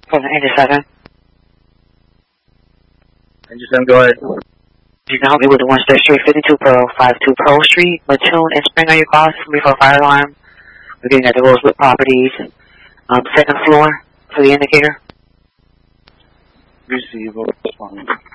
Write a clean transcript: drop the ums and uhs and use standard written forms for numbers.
From the Engine 7. Engine 7, go ahead. You can help me with the 1 Street, 52 Pearl, 52 Pearl Street, Mattoon, and Spring. Are you calling for me for a fire alarm? We're getting at the Rosewood Properties, 2nd floor for the indicator. Receive, respond.